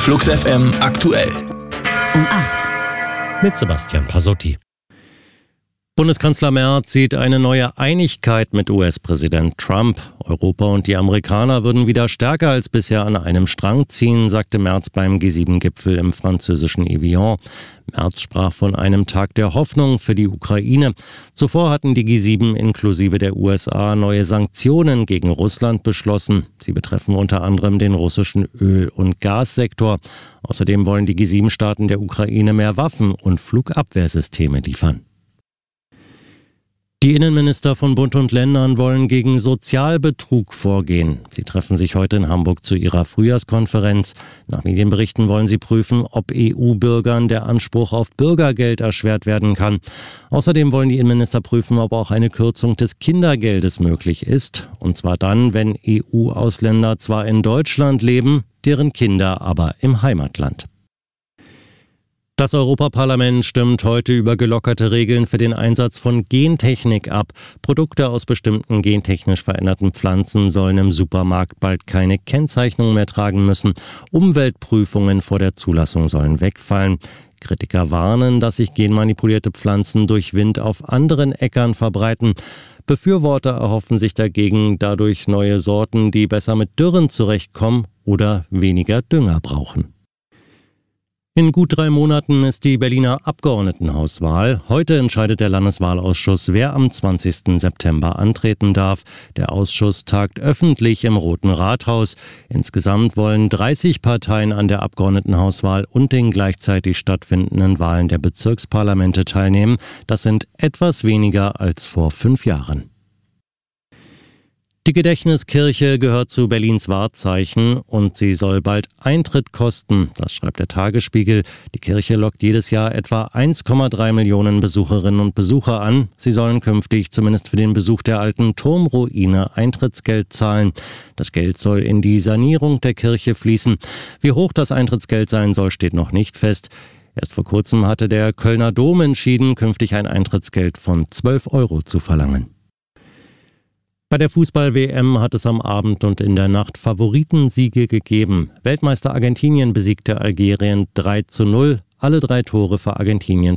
Flux FM aktuell. Um 8. Mit Sebastian Pasotti. Bundeskanzler Merz sieht eine neue Einigkeit mit US-Präsident Trump. Europa und die Amerikaner würden wieder stärker als bisher an einem Strang ziehen, sagte Merz beim G7-Gipfel im französischen Evian. Merz sprach von einem Tag der Hoffnung für die Ukraine. Zuvor hatten die G7 inklusive der USA neue Sanktionen gegen Russland beschlossen. Sie betreffen unter anderem den russischen Öl- und Gassektor. Außerdem wollen die G7-Staaten der Ukraine mehr Waffen und Flugabwehrsysteme liefern. Die Innenminister von Bund und Ländern wollen gegen Sozialbetrug vorgehen. Sie treffen sich heute in Hamburg zu ihrer Frühjahrskonferenz. Nach Medienberichten wollen sie prüfen, ob EU-Bürgern der Anspruch auf Bürgergeld erschwert werden kann. Außerdem wollen die Innenminister prüfen, ob auch eine Kürzung des Kindergeldes möglich ist. Und zwar dann, wenn EU-Ausländer zwar in Deutschland leben, deren Kinder aber im Heimatland. Das Europaparlament stimmt heute über gelockerte Regeln für den Einsatz von Gentechnik ab. Produkte aus bestimmten gentechnisch veränderten Pflanzen sollen im Supermarkt bald keine Kennzeichnung mehr tragen müssen. Umweltprüfungen vor der Zulassung sollen wegfallen. Kritiker warnen, dass sich genmanipulierte Pflanzen durch Wind auf anderen Äckern verbreiten. Befürworter erhoffen sich dagegen dadurch neue Sorten, die besser mit Dürren zurechtkommen oder weniger Dünger brauchen. In gut 3 Monaten ist die Berliner Abgeordnetenhauswahl. Heute entscheidet der Landeswahlausschuss, wer am 20. September antreten darf. Der Ausschuss tagt öffentlich im Roten Rathaus. Insgesamt wollen 30 Parteien an der Abgeordnetenhauswahl und den gleichzeitig stattfindenden Wahlen der Bezirksparlamente teilnehmen. Das sind etwas weniger als vor 5 Jahren. Die Gedächtniskirche gehört zu Berlins Wahrzeichen und sie soll bald Eintritt kosten, das schreibt der Tagesspiegel. Die Kirche lockt jedes Jahr etwa 1,3 Millionen Besucherinnen und Besucher an. Sie sollen künftig zumindest für den Besuch der alten Turmruine Eintrittsgeld zahlen. Das Geld soll in die Sanierung der Kirche fließen. Wie hoch das Eintrittsgeld sein soll, steht noch nicht fest. Erst vor kurzem hatte der Kölner Dom entschieden, künftig ein Eintrittsgeld von 12 € zu verlangen. Bei der Fußball-WM hat es am Abend und in der Nacht Favoritensiege gegeben. Weltmeister Argentinien besiegte Algerien 3:0. Alle 3 Tore für Argentinien